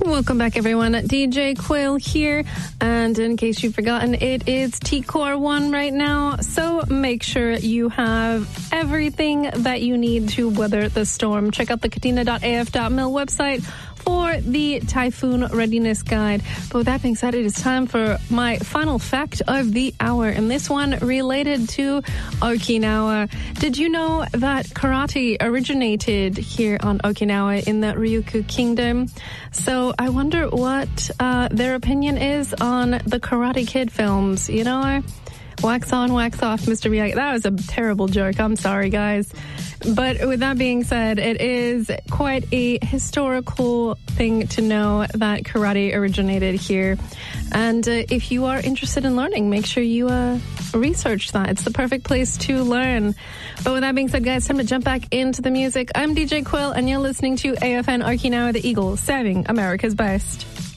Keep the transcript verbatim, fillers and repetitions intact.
Welcome back, everyone. D J Quill here. And in case you've forgotten, it is T Core one right now. So make sure you have everything that you need to weather the storm. Check out the katina dot a f dot mil website for the typhoon readiness guide. But with that being said, it is time for my final fact of the hour. And this one related to Okinawa. Did you know that karate originated here on Okinawa in the Ryukyu Kingdom? So I wonder what uh, their opinion is on the Karate Kid films. You know, wax on, wax off, Mister Miyagi. That was a terrible joke. I'm sorry, guys. But with that being said, it is quite a historical thing to know that karate originated here. And uh, if you are interested in learning, make sure you uh, research that. It's the perfect place to learn. But with that being said, guys, time to jump back into the music. I'm D J Quill, and you're listening to A F N Okinawa, the Eagle, serving America's best.